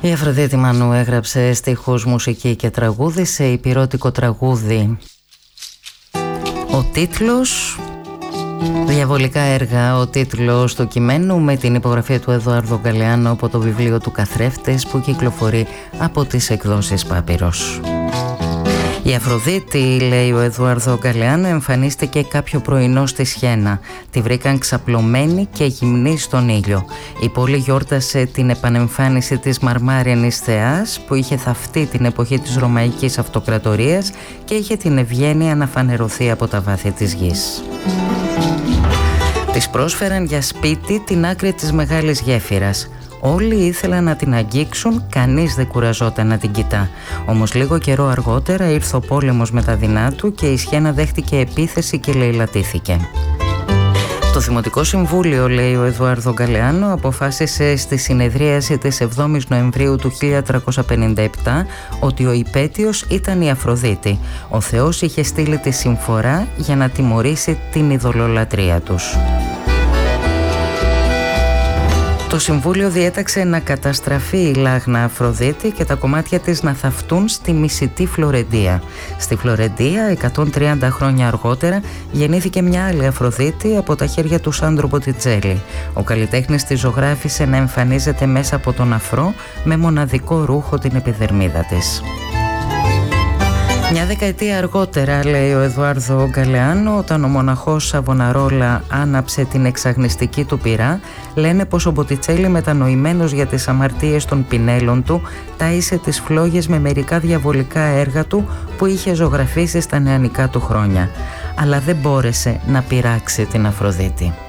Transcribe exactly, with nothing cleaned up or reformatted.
Η Αφροδίτη Μανού έγραψε στίχους, μουσική και τραγούδι σε υπηρώτικο τραγούδι. Ο τίτλος, διαβολικά έργα, ο τίτλος του κειμένου με την υπογραφή του Εδουάρδο Γκαλεάνο από το βιβλίο του Καθρέφτες που κυκλοφορεί από τις εκδόσεις Πάπυρος. Η Αφροδίτη, λέει ο Εδουάρδο Γκαλεάνο, εμφανίστηκε κάποιο πρωινό στη Σιένα. Τη βρήκαν ξαπλωμένη και γυμνή στον ήλιο. Η πόλη γιόρτασε την επανεμφάνιση της μαρμάρινης θεάς που είχε θαυτεί την εποχή της Ρωμαϊκής Αυτοκρατορίας και είχε την ευγένεια να φανερωθεί από τα βάθη της γης. Της πρόσφεραν για σπίτι την άκρη της μεγάλης γέφυρας. Όλοι ήθελαν να την αγγίξουν, κανείς δεν κουραζόταν να την κοιτά. Όμως λίγο καιρό αργότερα ήρθε ο πόλεμος με τα δεινά του και η Σιένα δέχτηκε επίθεση και λαιλατήθηκε. Το Δημοτικό Συμβούλιο, λέει ο Εδουάρδο Γκαλεάνο, αποφάσισε στη συνεδρίαση της εβδόμης Νοεμβρίου του χίλια τριακόσια πενήντα επτά ότι ο υπέτειος ήταν η Αφροδίτη. Ο Θεός είχε στείλει τη συμφορά για να τιμωρήσει την ειδωλολατρία τους. Το Συμβούλιο διέταξε να καταστραφεί η λάγνα Αφροδίτη και τα κομμάτια της να θαυτούν στη μισητή Φλωρεντία. Στη Φλωρεντία, εκατόν τριάντα χρόνια αργότερα, γεννήθηκε μια άλλη Αφροδίτη από τα χέρια του Σάντρο Μποτιτζέλη. Ο καλλιτέχνης τη ζωγράφισε να εμφανίζεται μέσα από τον αφρό με μοναδικό ρούχο την επιδερμίδα της. Μια δεκαετία αργότερα, λέει ο Εδουάρδο Γκαλεάνο, όταν ο μοναχός Σαβοναρόλα άναψε την εξαγνιστική του πυρά, λένε πως ο Μποτιτσέλη, μετανοημένος για τις αμαρτίες των πινέλων του, τάισε τις φλόγες με μερικά διαβολικά έργα του που είχε ζωγραφίσει στα νεανικά του χρόνια. Αλλά δεν μπόρεσε να πειράξει την Αφροδίτη.